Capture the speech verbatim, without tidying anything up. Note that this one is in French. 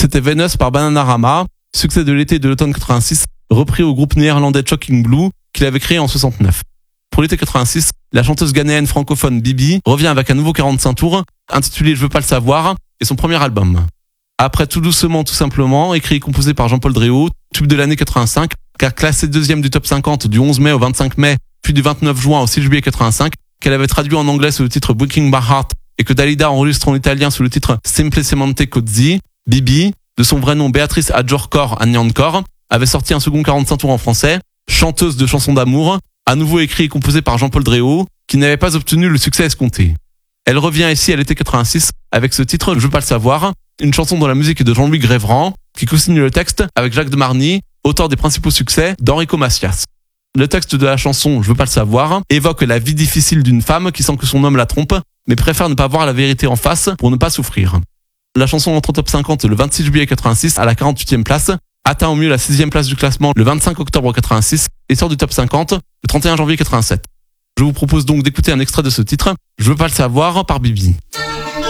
C'était Venus par Bananarama, succès de l'été et de l'automne quatre-vingt-six, repris au groupe néerlandais Shocking Blue qu'il avait créé en soixante-neuf. Pour l'été quatre-vingt-six, la chanteuse ghanéenne francophone Bibi revient avec un nouveau quarante-cinq tours, intitulé Je veux pas le savoir, et son premier album. Après Tout doucement, tout simplement, écrit et composé par Jean-Paul Dréau, tube de l'année quatre-vingt-cinq, car classé deuxième du top cinquante du onze mai au vingt-cinq mai, puis du vingt-neuf juin au six juillet quatre-vingt-cinq, qu'elle avait traduit en anglais sous le titre Breaking My Heart et que Dalida enregistre en italien sous le titre Semplicemente Così, Bibi, de son vrai nom Béatrice Adjorcor Agnancor, avait sorti un second quarante-cinq tours en français, chanteuse de chansons d'amour, à nouveau écrit et composé par Jean-Paul Dréau, qui n'avait pas obtenu le succès escompté. Elle revient ici à l'été quatre-vingt-six avec ce titre Je veux pas le savoir, une chanson dont la musique est de Jean-Louis Grévran, qui co-signe le texte avec Jacques de Marny, auteur des principaux succès d'Enrico Macias. Le texte de la chanson Je veux pas le savoir évoque la vie difficile d'une femme qui sent que son homme la trompe, mais préfère ne pas voir la vérité en face pour ne pas souffrir. La chanson entre au top cinquante le vingt-six juillet quatre-vingt-six à la quarante-huitième place, atteint au mieux la sixième place du classement le vingt-cinq octobre quatre-vingt-six et sort du top cinquante le trente et un janvier quatre-vingt-sept. Je vous propose donc d'écouter un extrait de ce titre, Je veux pas le savoir par Bibi.